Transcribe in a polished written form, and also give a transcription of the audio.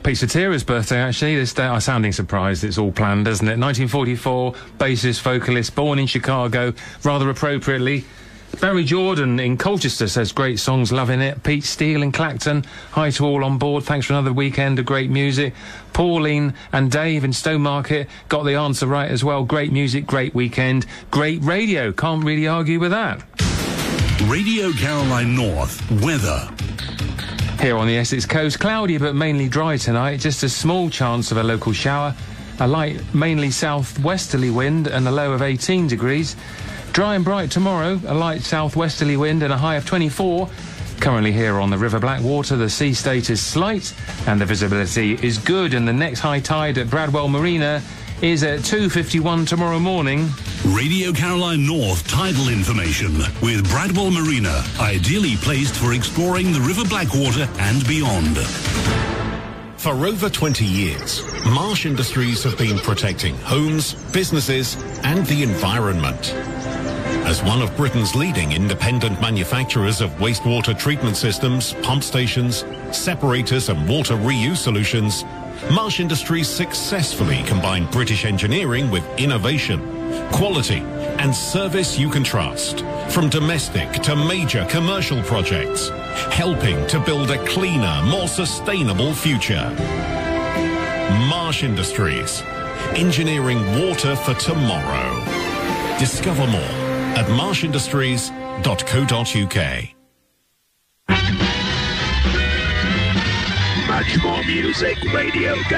Pete Satira's birthday, actually. This day, I'm sounding surprised. It's all planned, isn't it? 1944, bassist, vocalist, born in Chicago, rather appropriately. Barry Jordan in Colchester says, great songs, loving it. Pete Steele in Clacton, hi to all on board. Thanks for another weekend of great music. Pauline and Dave in Stowmarket got the answer right as well. Great music, great weekend, great radio. Can't really argue with that. Radio Caroline North, weather. Here on the Essex coast, cloudy but mainly dry tonight. Just a small chance of a local shower. A light, mainly southwesterly wind and a low of 18 degrees. Dry and bright tomorrow. A light southwesterly wind and a high of 24. Currently here on the River Blackwater, the sea state is slight and the visibility is good. And the next high tide at Bradwell Marina is at 2:51 tomorrow morning. Radio Caroline North tidal information with Bradwell Marina, ideally placed for exploring the River Blackwater and beyond. For over 20 years, Marsh Industries have been protecting homes, businesses and the environment. As one of Britain's leading independent manufacturers of wastewater treatment systems, pump stations, separators and water reuse solutions, Marsh Industries successfully combined British engineering with innovation, quality and service you can trust. From domestic to major commercial projects, helping to build a cleaner, more sustainable future. Marsh Industries, engineering water for tomorrow. Discover more at marshindustries.co.uk. Much more music, Radio